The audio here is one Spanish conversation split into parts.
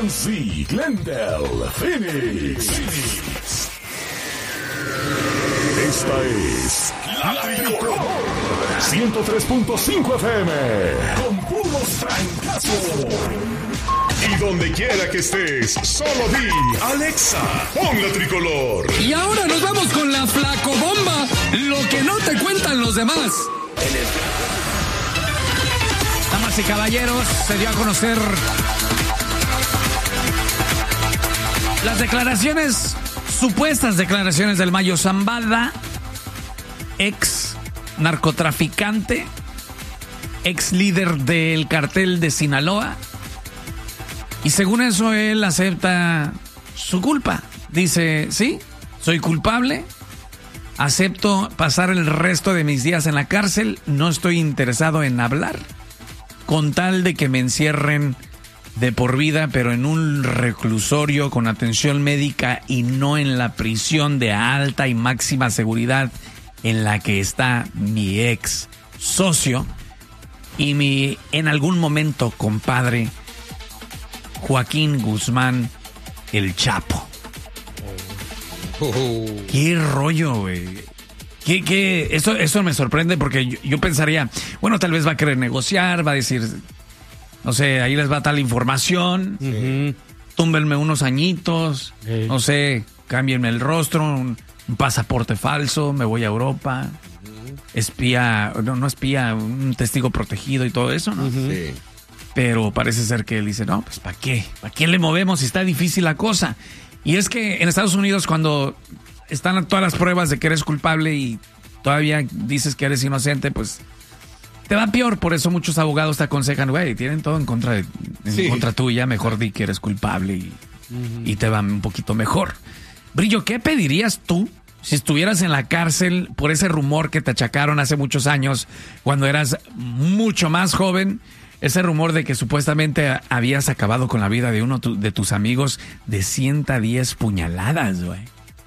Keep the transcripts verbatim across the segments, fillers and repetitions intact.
Yancey, Glendale, Phoenix. Phoenix. Esta es La Tricolor ciento tres punto cinco F M con puros trancazos. Y donde quiera que estés, solo di Alexa, pon La Tricolor. Y ahora nos vamos con la flacobomba, lo que no te cuentan los demás. Damas y caballeros, se dio a conocer las declaraciones, supuestas declaraciones del Mayo Zambada, ex narcotraficante, ex líder del cartel de Sinaloa. Y según eso, él acepta su culpa. Dice, sí, soy culpable, acepto pasar el resto de mis días en la cárcel, no estoy interesado en hablar, con tal de que me encierren de por vida, pero en un reclusorio con atención médica y no en la prisión de alta y máxima seguridad en la que está mi ex socio y mi, en algún momento, compadre, Joaquín Guzmán, el Chapo. Oh. Qué rollo, güey. ¿Qué, qué? Eso, eso me sorprende porque yo, yo pensaría, bueno, tal vez va a querer negociar, va a decir, no sé, ahí les va tal información, sí. Túmbenme unos añitos, sí. No sé, cámbienme el rostro, un, un pasaporte falso, me voy a Europa, uh-huh. espía, no, no espía, un testigo protegido y todo eso, ¿no? Uh-huh. Sí. Pero parece ser que él dice, no, pues ¿para qué? ¿Para qué le movemos si está difícil la cosa? Y es que en Estados Unidos cuando están todas las pruebas de que eres culpable y todavía dices que eres inocente, pues te va peor. Por eso muchos abogados te aconsejan, güey, tienen todo en contra de, en sí. contra tuya, mejor di que eres culpable y, uh-huh. y te va un poquito mejor. Brillo, ¿qué pedirías tú si estuvieras en la cárcel por ese rumor que te achacaron hace muchos años cuando eras mucho más joven? Ese rumor de que supuestamente habías acabado con la vida de uno de tus amigos de ciento diez puñaladas, güey.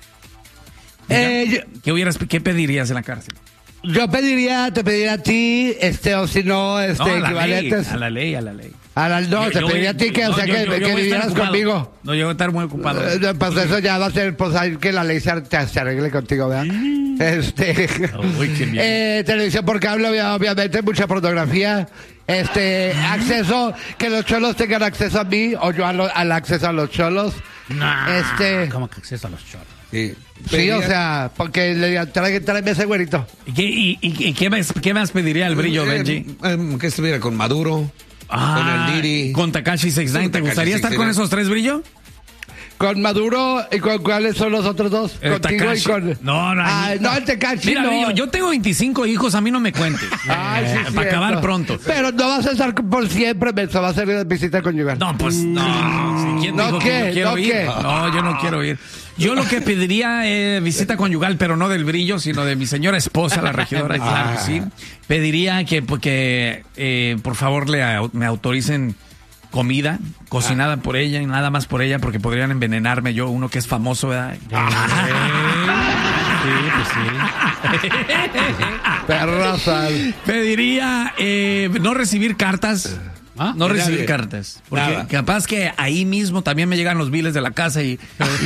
Eh, yo, ¿Qué hubieras, qué pedirías en la cárcel? Yo pediría, te pediría a ti, este, o si no, este, no, a la equivalentes. Ley, a la ley, a la ley. A la, no, yo, te yo pediría voy, a ti que, no, o sea, yo, que, yo, yo que vivieras conmigo. No, yo voy a estar muy ocupado. Eh, pues eso ya va a ser, pues hay que la ley se, se arregle contigo, ¿verdad? Mm. Este. Uy, qué bien. Eh, televisión por cable, obviamente, mucha pornografía. Este, ¿Mm? acceso, que los cholos tengan acceso a mí, o yo al, al acceso a los cholos. Nah, este. ¿Cómo que acceso a los cholos? Sí. Sí, o sea, porque le digan, tráeme ese güerito. ¿Y, qué, y, y, y qué, más, qué más pediría el Brillo, eh, Benji? Eh, que estuviera con Maduro, ah, con el Diri. Con Tekashi sesenta y nueve. ¿Te gustaría estar con esos tres, Brillo? Con Maduro, ¿y con cuáles son los otros dos? El Contigo Tekashi. y con... No, no, ah, no, el Tekashi Mira, no. Brillo, yo tengo veinticinco hijos, a mí no me cuentes. Ay, sí, eh, para acabar pronto. Pero no vas a estar por siempre, eso va a ser visita conyugal. No, pues no. ¿Quién no, dijo ¿qué? que yo quiero ¿No ir? qué? No, yo no quiero ir. Yo lo que pediría es eh, visita conyugal, pero no del Brillo, sino de mi señora esposa, la regidora, claro que sí. Pediría que, porque, eh, por favor, le, me autoricen comida cocinada ah. por ella y nada más por ella, porque podrían envenenarme yo, uno que es famoso, ¿verdad? Sí, pues sí. Perraza. Pediría eh, no recibir cartas. ¿Ah? No recibir nadie. cartas. Porque Nada. capaz que ahí mismo también me llegan los biles de la casa y...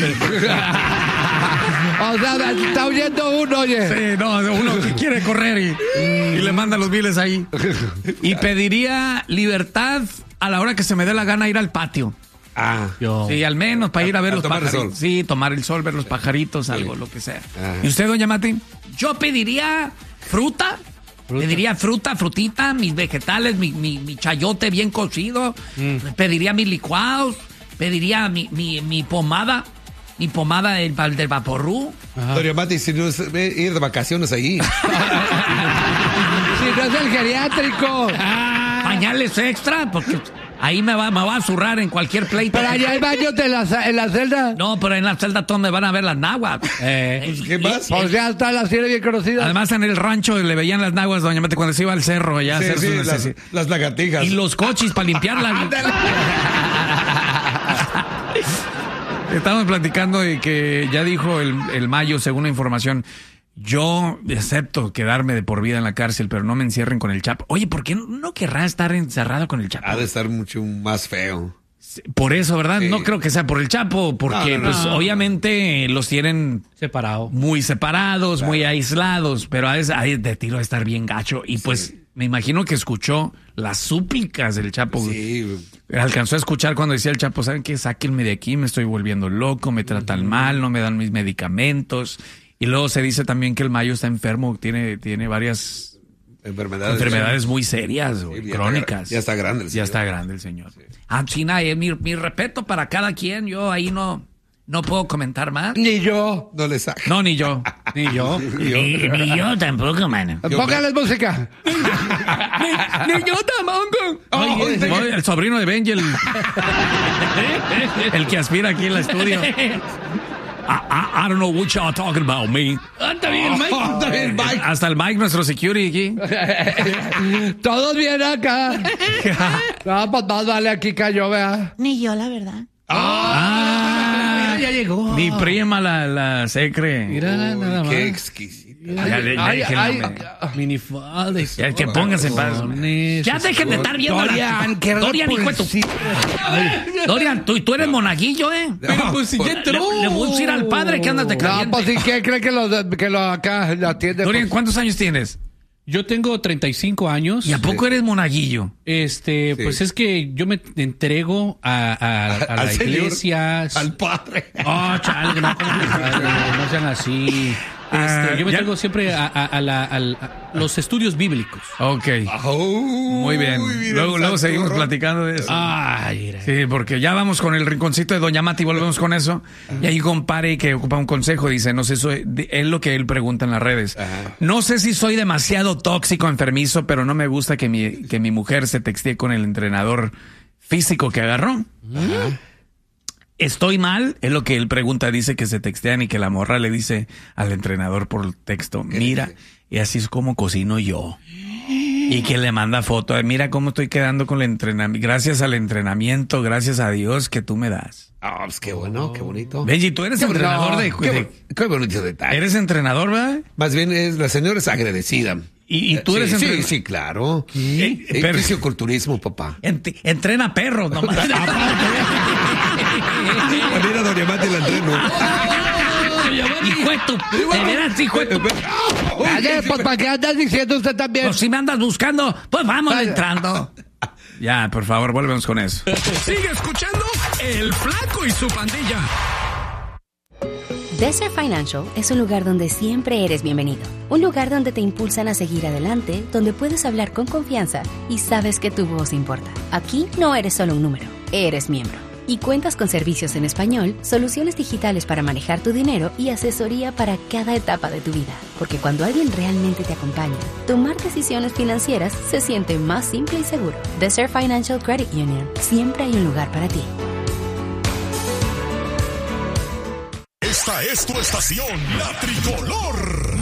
O sea, está huyendo uno, oye. Sí, no, uno que quiere correr y, y le manda los biles ahí. Y pediría libertad a la hora que se me dé la gana ir al patio. Ah, yo. Sí, al menos para ir a ver a los tomar pajaritos. El sol. Sí, tomar el sol, ver los pajaritos, sí. algo, lo que sea. Ajá. ¿Y usted, doña Mati? Yo pediría fruta. ¿Fruta? Pediría fruta, frutita, mis vegetales, mi, mi, mi chayote bien cocido. Mm. Pediría mis licuados. Pediría mi, mi, mi pomada. Mi pomada del, del Vaporru. Doña Mati, si no es ir de vacaciones ahí. Si no es el geriátrico. Ah, pañales extra, porque ahí me va, me va a zurrar en cualquier pleito. Pero allá hay baños de la, en la celda. No, pero en la celda todos me van a ver las naguas. Eh, ¿Qué más? Pues ya está la serie bien conocida. Además, en el rancho le veían las naguas, doña Mate, cuando se iba al cerro allá sí, a hacer sí, sus las, las lagartijas. Y los cochis para limpiarlas. Estamos platicando de que ya dijo el, el Mayo, según la información, yo acepto quedarme de por vida en la cárcel, pero no me encierren con el Chapo. Oye, ¿por qué no, no querrá estar encerrado con el Chapo? Ha de estar mucho más feo. Por eso, ¿verdad? Sí. No creo que sea por el Chapo, porque No, no, no. pues obviamente los tienen Separado. muy separados, muy aislados, pero a veces ahí de tiro a estar bien gacho. Y pues me imagino que escuchó las súplicas del Chapo. Sí. Alcanzó a escuchar cuando decía el Chapo, ¿saben qué? Sáquenme de aquí, me estoy volviendo loco, me tratan mal, no me dan mis medicamentos. Y luego se dice también que el Mayo está enfermo, tiene, tiene varias Enfermedades. enfermedades muy serias, güey, Sí, ya crónicas. está- ya está grande el Ya señor. está grande el señor. Ah, China, eh, mi, mi respeto para cada quien, yo ahí no, no puedo comentar más. Ni yo. No le saca. No, ni yo. Ni yo. Ni, ni yo tampoco, mano. Póngales música. Ni yo tampoco. Oh, Oye, sí. oye, el sobrino de Benji, el, el que aspira aquí en el estudio. I, I, I don't know what y'all talking about, me. Está bien, Mike. Está bien, Mike. Hasta el Mike, nuestro security aquí. Todos bien acá. No, pues más vale aquí cayó, vea. Ni yo, la verdad. Ah, ya llegó. Mi prima, la, la secre. Mira, nada más. Qué exquisito. Ya, ya, ya, Ay, déjenlo, ay, hombre. Minifalda. y Ya, que pónganse en paz. calzones, Ya dejen de estar viendo Dorian, la... qué Dorian, hijo de tu... repulsivo. Dorian, tú, tú eres monaguillo, ¿eh? Pero pues si ya Le, entró. le voy a decir al padre que andas de No, caliente. pues si ¿qué cree que lo, que lo acá lo atiende? Dorian, Pues, ¿cuántos años tienes? Yo tengo treinta y cinco años. ¿Y a poco eres monaguillo? Este, Sí. pues es que yo me entrego a, a, a la Al señor, iglesia. al padre. Oh, chale, no, no, no sean así. Este, Ah, yo me ya- entrego siempre a, a- a la- al- a los estudios bíblicos. Ok. Muy bien. mira Luego, el luego seguimos santurrón. platicando de eso. Ay, mira. Sí, porque ya vamos con el rinconcito de Doña Mati, volvemos con eso. Y hay un compadre que ocupa un consejo, dice, no sé, soy, es lo que él pregunta en las redes. Ajá. No sé si soy demasiado tóxico, enfermizo, pero no me gusta que mi, que mi mujer se textee con el entrenador físico que agarró. Estoy mal, es lo que él pregunta, dice que se textean y que la morra le dice al entrenador por texto, mira, dice? y así es como cocino yo. Y que le manda foto, de, mira cómo estoy quedando con el entrenamiento, gracias al entrenamiento, gracias a Dios que tú me das. Ah, pues qué bueno, qué bonito. Benji, tú eres Qué entrenador bueno, de, qué, de- bo- qué bonito detalle. Eres entrenador, ¿verdad? Más bien es la señora es agradecida. Y, y tú sí, eres sí, entrenador. sí, claro. Eh, Eh, pero- Fisioculturismo, papá. Ent- entrena perros nomás. Mira, doña Mati la entreno. Hijo de tu... De veras, hijo de tu... Oye, pues ¿para qué andas diciendo usted también? Pues si me andas buscando, pues vamos Vaya. entrando. Ya, por favor, volvemos con eso. Sigue escuchando El Flaco y su pandilla. Desert Financial es un lugar donde siempre eres bienvenido. Un lugar donde te impulsan a seguir adelante, donde puedes hablar con confianza y sabes que tu voz importa. Aquí no eres solo un número, eres miembro. Y cuentas con servicios en español, soluciones digitales para manejar tu dinero y asesoría para cada etapa de tu vida. Porque cuando alguien realmente te acompaña, tomar decisiones financieras se siente más simple y seguro. Desert Financial Credit Union. Siempre hay un lugar para ti. Esta es tu estación, La Tricolor.